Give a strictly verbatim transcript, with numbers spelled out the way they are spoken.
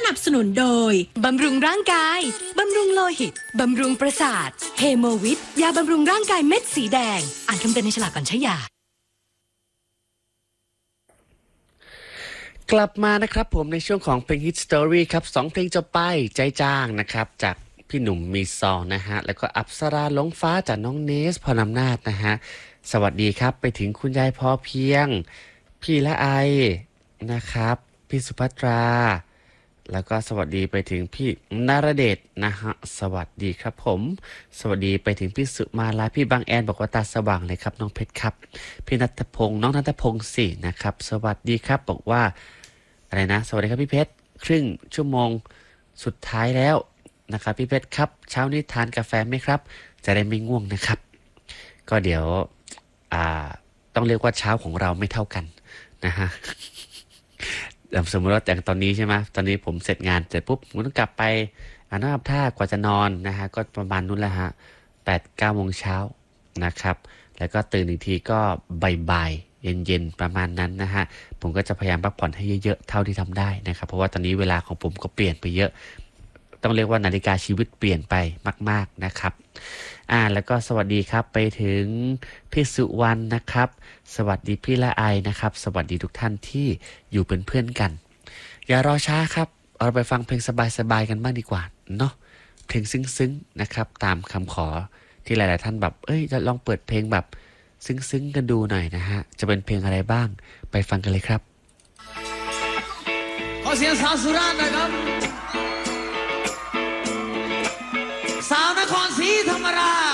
นับสนุนโดยบำรุงร่างกายบำรุงโลหิตบำรุงประสาทเฮโมวิทยาบำรุงร่างกายเม็ดสีแดงอ่านคำเตือนในฉลากก่อนใช้ยากลับมานะครับผมในช่วงของเพลง Hit Story ครับสองเพลงจบไปใจจ้างนะครับจากพี่หนุ่มมีซองนะฮะแล้วก็อัปสราหลงฟ้าจากน้องเนสพรอำนาจนะฮะสวัสดีครับไปถึงคุณยายพอเพียงพี่ละไอนะครับพี่สุภัตราแล้วก็สวัสดีไปถึงพี่นรเดชนะฮะสวัสดีครับผมสวัสดีไปถึงพี่สุมาลาพี่บางแอนบอกว่าตาสว่างเลยครับน้องเพชรครับพี่ณัฐพงศ์น้องณัฐพงศ์สี่นะครับสวัสดีครับบอกว่าอะไรนะสวัสดีครับพี่เพชรครึ่งชั่วโมงสุดท้ายแล้วนะครับพี่เพชรครับเช้านี้ทานกาแฟไหมครับจะได้ไม่ง่วงนะครับก็เดี๋ยวอ่าต้องเรียกว่าเช้าของเราไม่เท่ากันนะฮะสมมติว่าอย่างตอนนี้ใช่ไหมตอนนี้ผมเสร็จงานเสร็จปุ๊บผมต้องกลับไปอาบน้ำอาบท่ากว่าจะนอนนะฮะก็ประมาณนู้นแหละฮะแปดเก้าโมงเช้านะครับแล้วก็ตื่นอีกทีก็บ่ายๆเย็นๆประมาณนั้นนะฮะผมก็จะพยายามพักผ่อนให้เยอะๆเท่าที่ทำได้นะครับเพราะว่าตอนนี้เวลาของผมก็เปลี่ยนไปเยอะต้องเรียกว่านาฬิกาชีวิตเปลี่ยนไปมากๆนะครับอ่าแล้วก็สวัสดีครับไปถึงพี่สุวรรณนะครับสวัสดีพี่ละไอนะครับสวัสดีทุกท่านที่อยู่เป็นเพื่อนกันอย่ารอช้าครับเราไปฟังเพลงสบายๆกันบ้างดีกว่าเนาะเพลงซึ้งๆนะครับตามคำขอที่หลายๆท่านแบบเอ้ยจะลองเปิดเพลงแบบซึ้งๆกันดูหน่อยนะฮะจะเป็นเพลงอะไรบ้างไปฟังกันเลยครับขอเสียงสาวสุราษฎร์นะครับสาวนครศรีธรรมราช